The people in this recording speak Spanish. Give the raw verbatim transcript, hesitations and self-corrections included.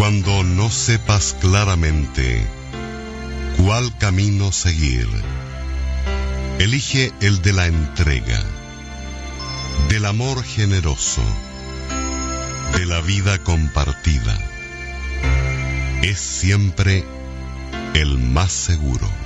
Cuando no sepas claramente cuál camino seguir, elige el de la entrega, del amor generoso, de la vida compartida. Es siempre el más seguro.